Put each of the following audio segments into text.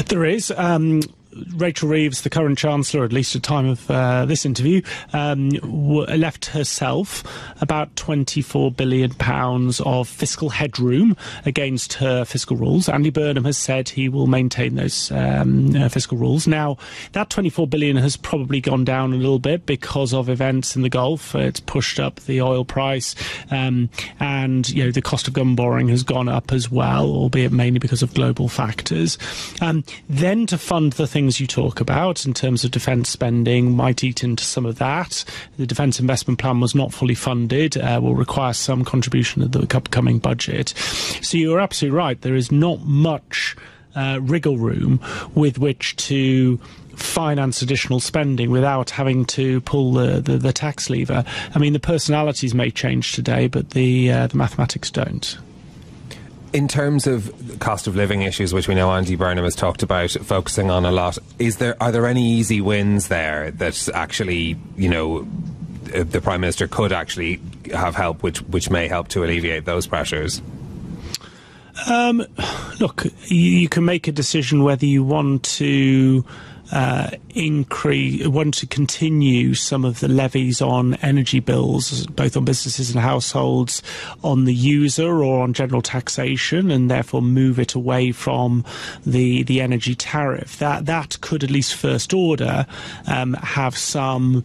There is. Rachel Reeves, the current Chancellor, at least at the time of this interview, left herself about £24 billion of fiscal headroom against her fiscal rules. Andy Burnham has said he will maintain those fiscal rules. Now, that £24 billion has probably gone down a little bit because of events in the Gulf. It's pushed up the oil price, and the cost of government borrowing has gone up as well, albeit mainly because of global factors. Then to fund the things you talk about in terms of defence spending might eat into some of that. The Defence Investment Plan was not fully funded, will require some contribution of the upcoming budget. So you're absolutely right. There is not much wriggle room with which to finance additional spending without having to pull the tax lever. I mean, the personalities may change today, but the mathematics don't. In terms of cost of living issues, which we know Andy Burnham has talked about focusing on a lot, are there any easy wins there that actually, the Prime Minister could actually have help, which may help to alleviate those pressures? Look, you can make a decision whether you want to continue some of the levies on energy bills, both on businesses and households, on the user or on general taxation, and therefore move it away from the energy tariff. That could, at least first order, have some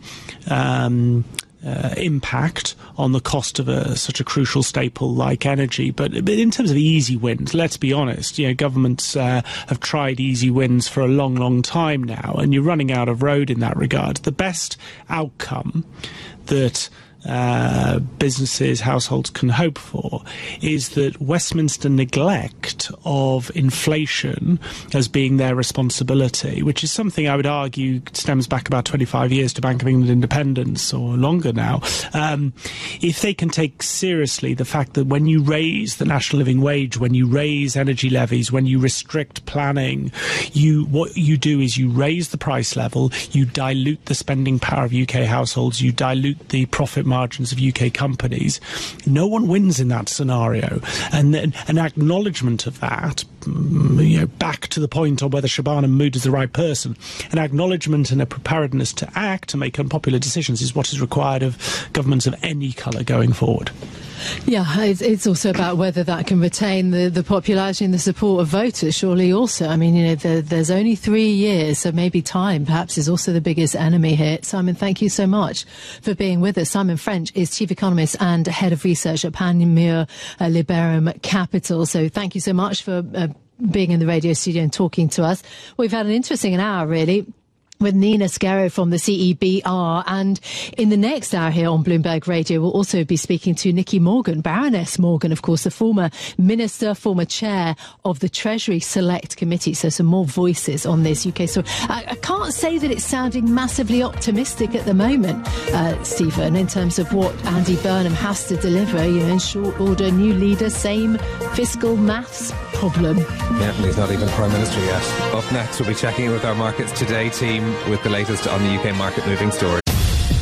impact on the cost of such a crucial staple like energy. But in terms of easy wins, let's be honest, governments have tried easy wins for a long, long time now, and you're running out of road in that regard. The best outcome that businesses, households can hope for is that Westminster neglect of inflation as being their responsibility, which is something I would argue stems back about 25 years to Bank of England independence, or longer now. If they can take seriously the fact that when you raise the national living wage, when you raise energy levies, when you restrict planning, what you do is you raise the price level, you dilute the spending power of UK households, you dilute the profit margins of UK companies. No one wins in that scenario. And then an acknowledgement of that, back to the point on whether Shabana Mahmood is the right person, an acknowledgement and a preparedness to act, to make unpopular decisions, is what is required of governments of any colour going forward. Yeah, it's also about whether that can retain the popularity and the support of voters, surely also. I mean, there's only 3 years, so maybe time perhaps is also the biggest enemy here. Simon, thank you so much for being with us. Simon French is Chief Economist and Head of Research at Panmure Liberum Capital. So thank you so much for being in the radio studio and talking to us. We've had an interesting hour, really, with Nina Scarrow from the CEBR. And in the next hour here on Bloomberg Radio, we'll also be speaking to Nicky Morgan, Baroness Morgan, of course, the former Minister, former Chair of the Treasury Select Committee. So some more voices on this UK story. I can't say that it's sounding massively optimistic at the moment, Stephen, in terms of what Andy Burnham has to deliver, in short order, new leader, same fiscal maths problem. Yeah, he's not even Prime Minister yet. Up next, we'll be checking in with our Markets Today team with the latest on the UK market moving story.